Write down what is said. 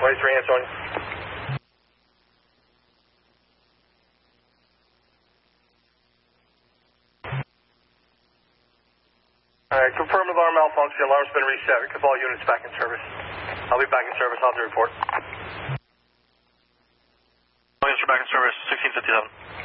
23 Antonio. Alright, confirm alarm malfunction. Alarm's been reset. Keep all units back in service. I'll be back in service. I'll have to report. All units are back in service, 1657.